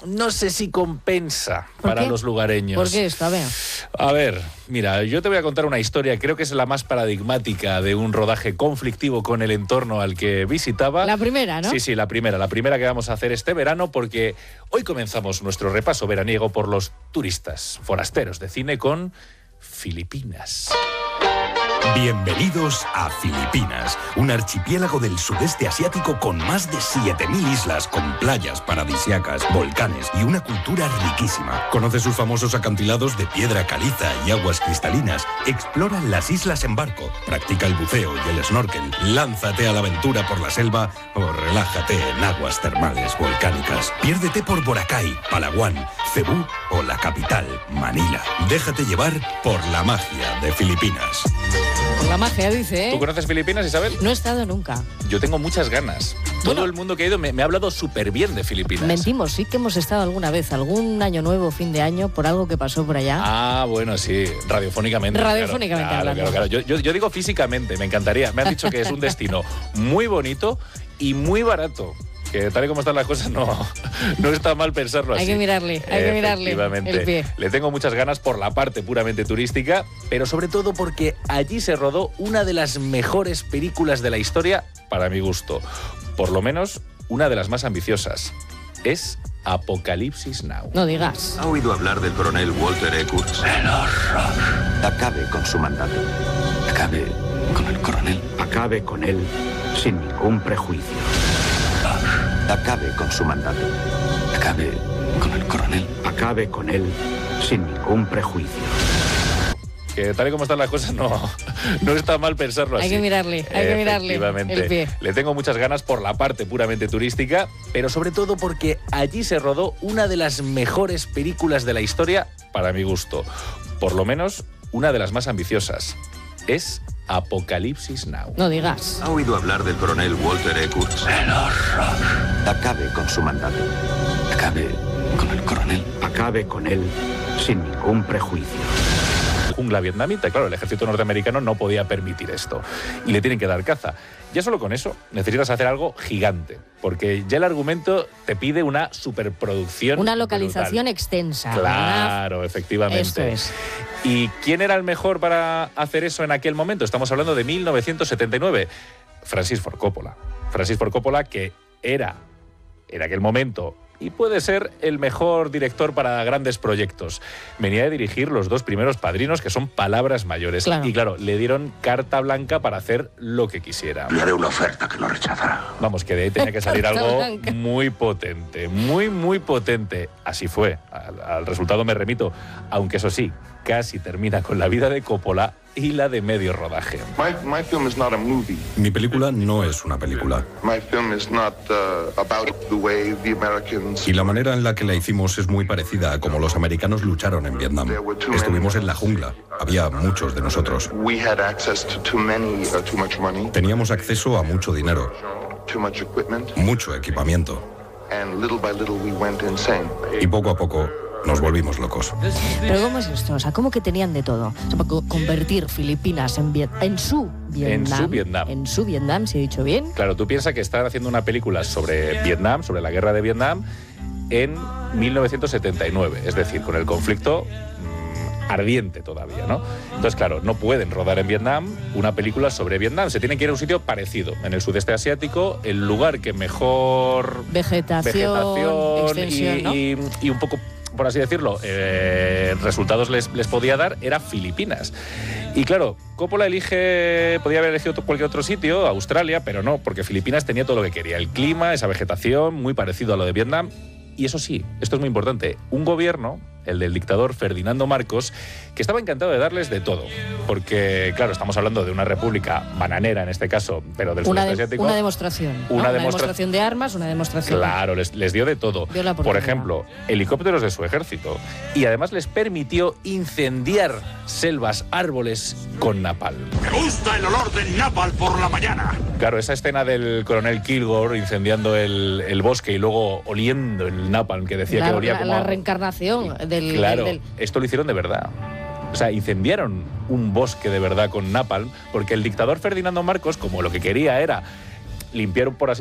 no sé si compensa para los lugareños. ¿Por qué esto? A ver, mira, yo te voy a contar una historia, creo que es la más paradigmática de un rodaje conflictivo con el entorno al que visitaba. La primera, ¿no? Sí, la primera que vamos a hacer este verano, porque hoy comenzamos nuestro repaso veraniego por los turistas forasteros de cine con Filipinas. Bienvenidos a Filipinas, un archipiélago del sudeste asiático con más de 7.000 islas, con playas paradisíacas, volcanes y una cultura riquísima. Conoce sus famosos acantilados de piedra caliza y aguas cristalinas. Explora las islas en barco, practica el buceo y el snorkel, lánzate a la aventura por la selva o relájate en aguas termales volcánicas. Piérdete por Boracay, Palawan, Cebú o la capital, Manila. Déjate llevar por la magia de Filipinas. Por la magia, dice, ¿eh? ¿Tú conoces Filipinas, Isabel? No he estado nunca. Yo tengo muchas ganas. Todo el mundo que ha ido me ha hablado súper bien de Filipinas. Mentimos, sí que hemos estado alguna vez, algún año nuevo, fin de año, por algo que pasó por allá. Ah, bueno, sí, radiofónicamente. Radiofónicamente hablando. Claro. Yo digo físicamente, me encantaría. Me han dicho que es un destino muy bonito y muy barato. Que tal y como están las cosas no está mal pensarlo así. Hay que mirarle el pie. Le tengo muchas ganas por la parte puramente turística, pero sobre todo porque allí se rodó una de las mejores películas de la historia, para mi gusto. Por lo menos, una de las más ambiciosas. Es Apocalipsis Now. No digas. ¿Ha oído hablar del coronel Walter E. Kurtz? El horror. Acabe con su mandato. Acabe con el coronel. Acabe con él sin ningún prejuicio. Acabe con su mandato. Acabe con el coronel. Acabe con él sin ningún prejuicio. Que tal y como están las cosas no está mal pensarlo así. Hay que mirarle el pie. Le tengo muchas ganas por la parte puramente turística, pero sobre todo porque allí se rodó una de las mejores películas de la historia, para mi gusto. Por lo menos, una de las más ambiciosas. Es Apocalipsis Now. No digas. ¿Ha oído hablar del coronel Walter E. Kurtz? El horror. Acabe con su mandato. Acabe con el coronel. Acabe con él sin ningún prejuicio. Jungla vietnamita, claro, el ejército norteamericano no podía permitir esto y le tienen que dar caza. Ya solo con eso necesitas hacer algo gigante, porque ya el argumento te pide una superproducción. Una localización brutal. Extensa. Claro, ¿verdad? efectivamente. Esto es. ¿Y quién era el mejor para hacer eso en aquel momento? Estamos hablando de 1979. Francis Ford Coppola. Francis Ford Coppola, que era en aquel momento y puede ser el mejor director para grandes proyectos. Venía de dirigir los dos primeros Padrinos, que son palabras mayores. Claro. Y claro, le dieron carta blanca para hacer lo que quisiera. Le haré una oferta que no rechazará. Vamos, que de ahí tenía que salir Carta algo blanca. muy potente, muy potente. Así fue, al resultado me remito, aunque eso sí, casi termina con la vida de Coppola y la de medio rodaje. My film is not a movie. Mi película no es una película. My film is not about the way the Americans. Y la manera en la que la hicimos es muy parecida a como los americanos lucharon en Vietnam. Estuvimos en la jungla. Había muchos de nosotros. We had access to too much money, Teníamos acceso a mucho dinero, too much equipment, mucho equipamiento. and little by little we went insane. Y poco a poco nos volvimos locos. Pero ¿cómo es esto? O sea, ¿cómo que tenían de todo? O sea, para convertir Filipinas en su Vietnam. En su Vietnam, si he dicho bien. Claro, tú piensas que están haciendo una película sobre Vietnam, sobre la guerra de Vietnam, en 1979, es decir, con el conflicto ardiente todavía, ¿no? Entonces, claro, no pueden rodar en Vietnam una película sobre Vietnam, se tienen que ir a un sitio parecido, en el sudeste asiático, el lugar que mejor Vegetación extensión, ¿no? y un poco, por así decirlo, resultados les podía dar, era Filipinas. Y claro, Coppola podía haber elegido cualquier otro sitio, Australia, pero no, porque Filipinas tenía todo lo que quería, el clima, esa vegetación, muy parecido a lo de Vietnam. Y eso sí, esto es muy importante, un gobierno, el del dictador Ferdinando Marcos, que estaba encantado de darles de todo. Porque, claro, estamos hablando de una república bananera, en este caso, pero del sudeste asiático. Una demostración. ¿no? Una demostración de armas, una demostración. Claro, les dio de todo. Dio la Por ejemplo, helicópteros de su ejército. Y además les permitió incendiar selvas, árboles con napalm. ¡Me gusta el olor del napalm por la mañana! Claro, esa escena del coronel Kilgore incendiando el bosque y luego oliendo el napalm, que decía que olía como la reencarnación del... Claro, esto lo hicieron de verdad. O sea, incendiaron un bosque de verdad con napalm, porque el dictador Ferdinando Marcos, como lo que quería era limpiar, por así